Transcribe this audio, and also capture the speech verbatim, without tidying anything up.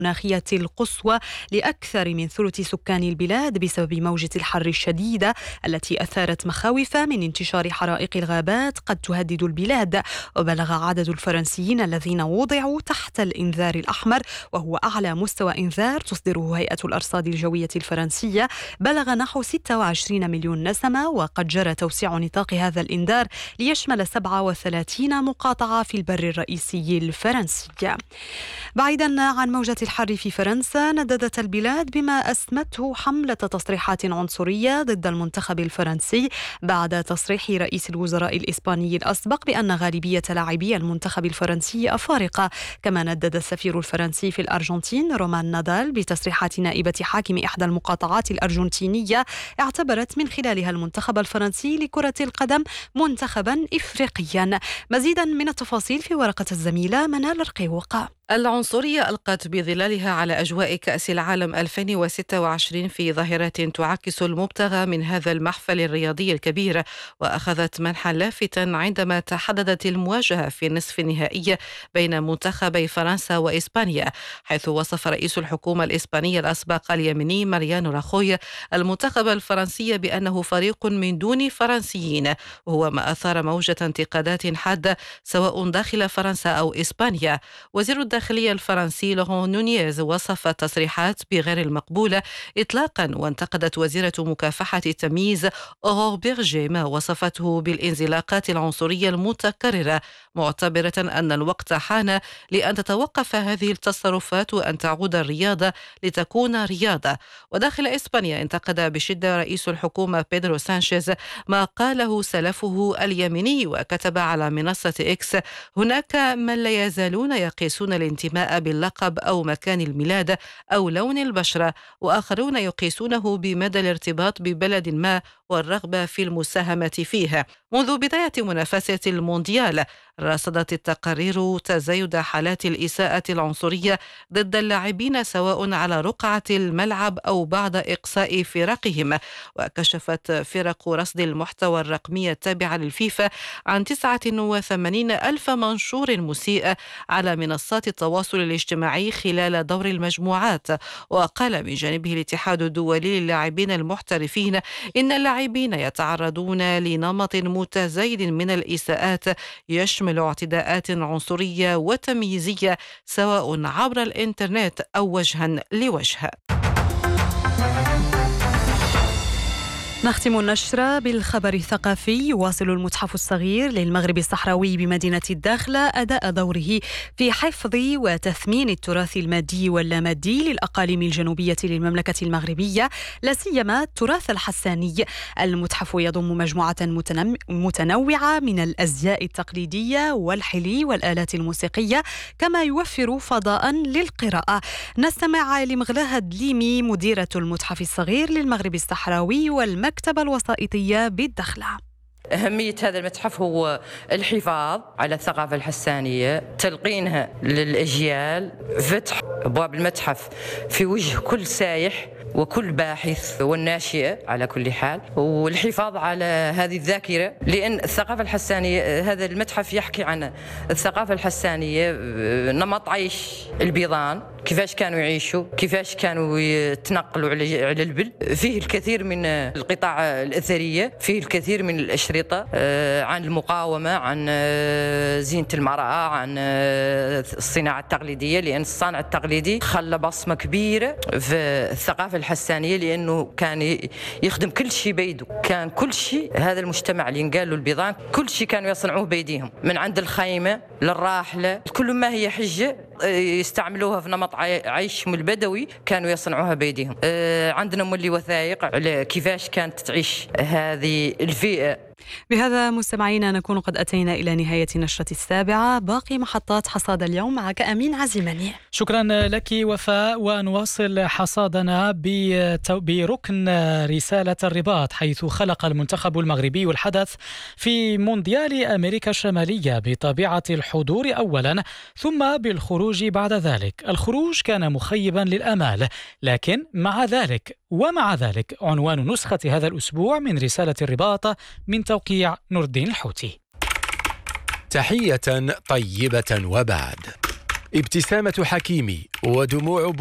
المناخية القصوى لأكثر من ثلث سكان البلاد بسبب موجة الحر الشديدة التي أثارت مخاوف من انتشار حرائق الغابات قد تهدد البلاد. وبلغ عدد الفرنسيين الذين وضعوا تحت الإنذار الأحمر، وهو أعلى مستوى إنذار تصدره هيئة الأرصاد الجوية الفرنسية، بلغ نحو ستة وعشرين مليون نسمة. وقد جرى توسيع نطاق هذا الإنذار ليشمل سبعة وثلاثين مقاطعة في البر الرئيسي الفرنسي. بعيدا عن موجة الحر في فرنسا، نددت البلاد بما أسمته حملة تصريحات عنصرية ضد المنتخب الفرنسي بعد تصريح رئيس الوزراء الإسباني الأسبق بأن غالبية لاعبي المنتخب الفرنسي أفارقة. كما ندد السفير الفرنسي في الأرجنتين رومان نادال بتصريحات نائبة حاكم إحدى المقاطعات الأرجنتينية اعتبرت من خلالها المنتخب الفرنسي لكرة القدم منتخبا إفريقيا. مزيدا من التفاصيل في ورقة الزميلة منال الرقيوق. العنصرية ألقت بظلالها على أجواء كأس العالم ألفين وستة وعشرين في ظاهرة تعكس المبتغى من هذا المحفل الرياضي الكبير، وأخذت منحا لافتا عندما تحددت المواجهة في النصف النهائي بين منتخبي فرنسا وإسبانيا، حيث وصف رئيس الحكومة الإسبانية الأسبق اليمني ماريانو راخوي المنتخب الفرنسي بأنه فريق من دون فرنسيين، وهو ما أثار موجة انتقادات حادة سواء داخل فرنسا أو إسبانيا. وزير الداخلية الفرنسي لوران نونيز وصف التصريحات بغير المقبولة إطلاقا، وانتقدت وزيرة مكافحة التمييز أورور بيرجي ما وصفته بالانزلاقات العنصرية المتكررة، معتبرة أن الوقت حان لأن تتوقف هذه التصرفات وأن تعود الرياضة لتكون رياضة. وداخل إسبانيا انتقد بشدة رئيس الحكومة بيدرو سانشيز ما قاله سلفه اليميني، وكتب على منصة إكس: هناك من لا يزالون يقيسون الانتماء باللقب أو مكان الميلاد أو لون البشرة، وآخرون يقيسونه بمدى الارتباط ببلد ما والرغبة في المساهمة فيه. منذ بداية منافسة المونديال رصدت التقارير تزايد حالات الإساءة العنصرية ضد اللاعبين سواء على رقعة الملعب أو بعد إقصاء فرقهم. وكشفت فرق رصد المحتوى الرقمي التابعة للفيفا عن تسعة وثمانين ألف منشور مسيء على منصات التواصل الاجتماعي خلال دور المجموعات. وقال من جانبه الاتحاد الدولي للاعبين المحترفين إن اللاعبين يتعرضون لنمط متزايد من الإساءات يشمل اعتداءات عنصرية وتمييزية سواء عبر الإنترنت أو وجها لوجه. نختم النشرة بالخبر الثقافي. يواصل المتحف الصغير للمغرب الصحراوي بمدينة الداخلة أداء دوره في حفظ وتثمين التراث المادي واللامادي للأقاليم الجنوبية للمملكة المغربية، لا سيما التراث الحساني. المتحف يضم مجموعة متنوعة من الأزياء التقليدية والحلي والآلات الموسيقية، كما يوفر فضاء للقراءة. نستمع لمغلاها دليمي مديرة المتحف الصغير للمغرب الصحراوي والمغرب المكتبة الوسائطية بالدخلة. أهمية هذا المتحف هو الحفاظ على الثقافة الحسانية، تلقينها للأجيال، فتح أبواب المتحف في وجه كل سايح وكل باحث والناشئة على كل حال، والحفاظ على هذه الذاكرة، لأن الثقافة الحسانية هذا المتحف يحكي عن الثقافة الحسانية، نمط عيش البيضان، كيفاش كانوا يعيشوا، كيفاش كانوا يتنقلوا على البل. فيه الكثير من القطع الأثرية، فيه الكثير من الأشرطة عن المقاومة، عن زينة المرأة، عن الصناعة التقليدية، لأن الصانع التقليدي خلى بصمة كبيرة في الثقافة الحسانية، لأنه كان يخدم كل شيء بيده، كان كل شيء هذا المجتمع اللي ينقالوا البيضان كل شيء كانوا يصنعوه بيديهم، من عند الخيمة للراحلة، كل ما هي حجة يستعملوها في نمط عيشهم البدوي كانوا يصنعوها بيديهم. عندنا مولي وثائق على كيفاش كانت تعيش هذه الفئة. بهذا مستمعينا نكون قد أتينا إلى نهاية نشرة السابعة. باقي محطات حصاد اليوم معك أمين عزيماني. شكرا لك وفاء، ونواصل حصادنا بركن رسالة الرباط، حيث خلق المنتخب المغربي الحدث في مونديال أمريكا الشمالية بطبيعة الحضور أولا ثم بالخروج بعد ذلك. الخروج كان مخيبا للآمال، لكن مع ذلك ومع ذلك عنوان نسخة هذا الأسبوع من رسالة الرباط من توقيع نور الدين الحوتي. تحية طيبة وبعد. ابتسامة حكيمي ودموع